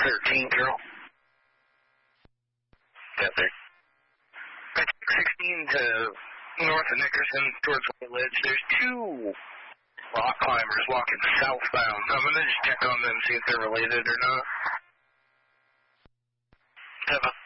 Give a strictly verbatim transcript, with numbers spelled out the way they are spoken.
thirteen, Carol. Yes, sir. I took sixteen to north of Nickerson towards White Ledge. There's two rock climbers walking southbound. I'm going to just check on them, see if they're related or not. Seven.